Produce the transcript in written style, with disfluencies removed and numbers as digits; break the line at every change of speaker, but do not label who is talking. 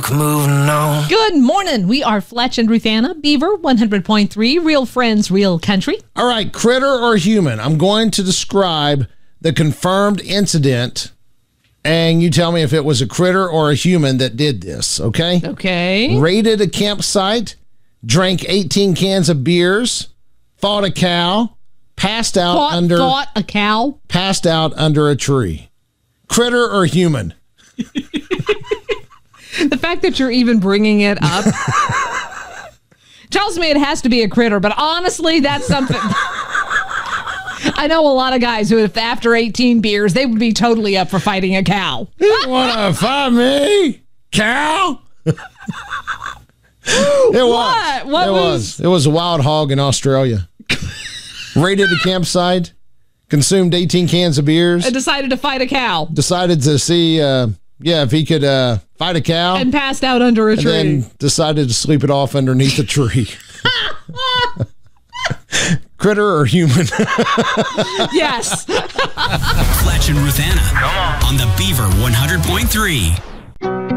book, moving on.
Good morning. We are Fletch and Ruthanna, Beaver 100.3, Real Friends, Real Country.
All right, critter or human? I'm going to describe the confirmed incident, and you tell me if it was a critter or a human that did this, okay?
Okay.
Raided a campsite, drank 18 cans of beers, fought a cow, passed out
Fought a cow.
Passed out under a tree. Critter or human?
The fact that you're even bringing it up tells me it has to be a critter, but honestly, that's something. I know a lot of guys who, if after 18 beers, they would be totally up for fighting a cow.
You want to fight me? Cow? It was. It was a wild hog in Australia. Raided a campsite, consumed 18 cans of beers.
I decided to fight a cow.
Decided to see, if he could fight a cow.
And passed out under a tree.
And then decided to sleep it off underneath a tree. Critter or human?
Yes.
Fletch and Ruthanna. Come on the Beaver 100.3.